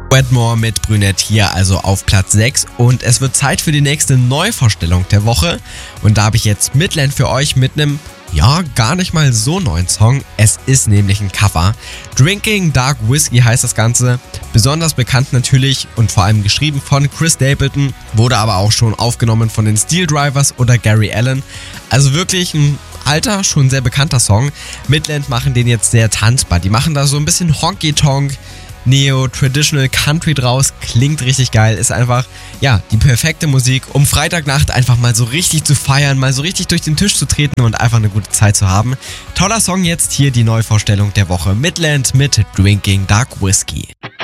Wetmore mit Brünette hier also auf Platz 6 und es wird Zeit für die nächste Neuvorstellung der Woche und da habe ich jetzt Midland für euch mit einem, ja, gar nicht mal so neuen Song. Es ist nämlich ein Cover. Drinking Dark Whiskey heißt das Ganze. Besonders bekannt natürlich und vor allem geschrieben von Chris Stapleton, wurde aber auch schon aufgenommen von den Steel Drivers oder Gary Allan. Also wirklich ein alter, schon sehr bekannter Song. Midland machen den jetzt sehr tanzbar. Die machen da so ein bisschen Honky-Tonk, Neo-Traditional Country draus, klingt richtig geil, ist einfach, ja, die perfekte Musik, um Freitagnacht einfach mal so richtig zu feiern, mal so richtig durch den Tisch zu treten und einfach eine gute Zeit zu haben. Toller Song jetzt hier, die Neuvorstellung der Woche. Midland mit Drinking Dark Whiskey.